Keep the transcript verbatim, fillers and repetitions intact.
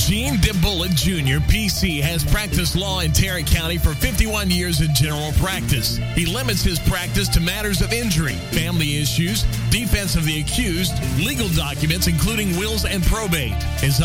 Gene DeBullet Junior, P C, has practiced law in Tarrant County for fifty-one years in general practice. He limits his practice to matters of injury, family issues, defense of the accused, legal documents, including wills and probate. His